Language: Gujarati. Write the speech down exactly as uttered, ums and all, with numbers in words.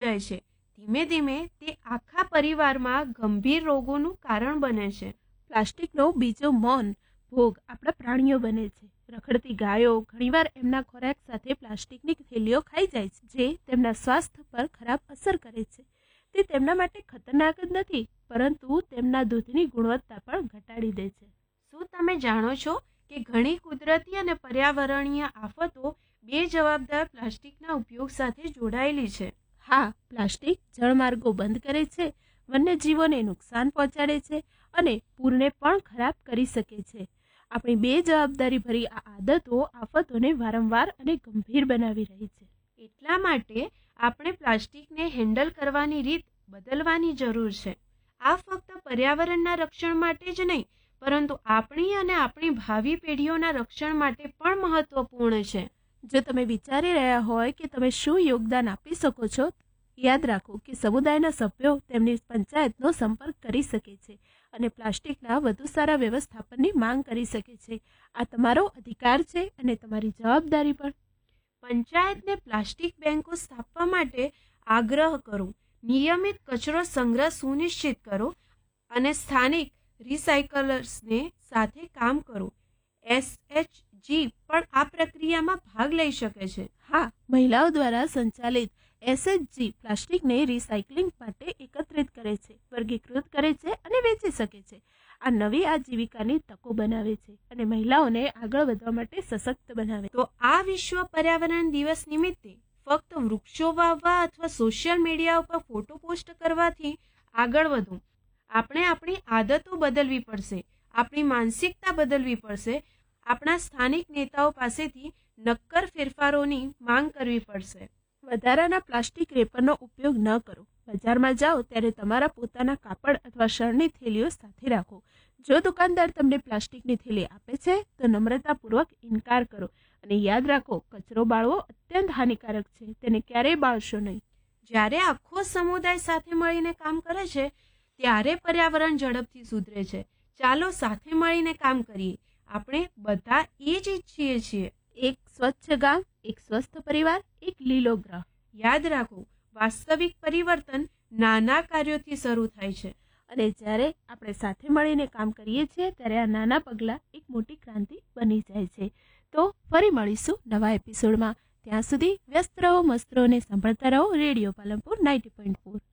જાય છે, ધીમે ધીમે તે આખા પરિવારમાં ગંભીર રોગોનું કારણ બને છે. પ્લાસ્ટિકનો બીજો મૌન ભોગ આપણા પ્રાણીઓ બને છે. રખડતી ગાયો ઘણીવાર એમના ખોરાક સાથે પ્લાસ્ટિકની થેલીઓ ખાઈ જાય છે, જે તેમના સ્વાસ્થ્ય પર ખરાબ અસર કરે છે. તે તેમના માટે ખતરનાક જ નથી, પરંતુ તેમના દૂધની ગુણવત્તા પણ ઘટાડી દે છે. શું તમે જાણો છો કે ઘણી કુદરતી અને પર્યાવરણીય આફતો બે જવાબદાર પ્લાસ્ટિકના ઉપયોગ સાથે જોડાયેલી છે? હા, પ્લાસ્ટિક જળમાર્ગો બંધ કરે છે, વન્યજીવોને નુકસાન પહોંચાડે છે અને પૂરને પણ ખરાબ કરી શકે છે. આપણી બે જવાબદારી ભરી આ આદતો આફતોને વારંવાર અને ગંભીર બનાવી રહી છે. એટલા માટે આપણે પ્લાસ્ટિકને હેન્ડલ કરવાની રીત બદલવાની જરૂર છે. આ ફક્ત પર્યાવરણના રક્ષણ માટે જ નહીં, પરંતુ આપણી અને આપણી ભાવિ પેઢીઓના રક્ષણ માટે પણ મહત્વપૂર્ણ છે. જો તમે વિચારી રહ્યા હોય કે તમે શું યોગદાન આપી શકો છો, યાદ રાખો કે સમુદાયના સભ્યો તેમની પંચાયતનો સંપર્ક કરી શકે છે અને પ્લાસ્ટિકના વધુ સારા વ્યવસ્થાપનની માંગ કરી શકે છે. આ તમારો અધિકાર છે અને તમારી જવાબદારી પણ. પંચાયતને પ્લાસ્ટિક બેન્કો સ્થાપવા માટે આગ્રહ કરો, નિયમિત કચરો સંગ્રહ સુનિશ્ચિત કરો અને સ્થાનિક રિસાયકલર્સને સાથે કામ કરો. એસએચજી પણ આ પ્રક્રિયામાં ભાગ લઈ શકે છે. હા, મહિલાઓ દ્વારા સંચાલિત એસએચજી પ્લાસ્ટિકને રિસાયકલિંગ માટે એકત્રિત કરે છે, વર્ગીકૃત કરે છે અને વેચી શકે છે. આ નવી આજીવિકાની તકો બનાવે છે અને મહિલાઓને આગળ વધવા માટે સશક્ત બનાવે છે. તો આ વિશ્વ પર્યાવરણ દિવસ નિમિત્તે ફક્ત વૃક્ષો વાવવા અથવા સોશિયલ મીડિયા ઉપર ફોટો પોસ્ટ કરવાથી આગળ વધો. આપણે આપણી આદતો બદલવી પડશે, આપણી માનસિકતા બદલવી પડશે, આપણા સ્થાનિક નેતાઓ પાસેથી નક્કર ફેરફારોની માંગ કરવી પડશે. વધારાના પ્લાસ્ટિક રેપરનો ઉપયોગ ન કરો. બજારમાં જાઓ ત્યારે તમારા પોતાના કાપડ અથવા શણની થેલીઓ સાથે રાખો. જો દુકાનદાર તમને પ્લાસ્ટિકની થેલી આપે છે તો નમ્રતાપૂર્વક ઇનકાર કરો અને યાદ રાખો, કચરો બાળવો અત્યંત હાનિકારક છે. તેને ક્યારેય બાળશો નહીં. જ્યારે આખો સમુદાય સાથે મળીને કામ કરે છે ત્યારે પર્યાવરણ ઝડપથી સુધરે છે. ચાલો સાથે મળીને કામ કરીએ. આપણે બધા એ જ ઈચ્છીએ છીએ, એક સ્વચ્છ ગામ, એક સ્વસ્થ પરિવાર, એક લીલો ગ્રહ. યાદ રાખો, વાસ્તવિક પરિવર્તન નાના કાર્યોથી શરૂ થાય છે અને જ્યારે આપણે સાથે મળીને કામ કરીએ છીએ ત્યારે આ નાના પગલાં એક મોટી ક્રાંતિ બની જાય છે. તો ફરી મળીશું નવા એપિસોડમાં. ત્યાં સુધી વ્યસ્ત રહો, મસ્ત રહો અને સાંભળતા રહો radio Palanpur ninety point four.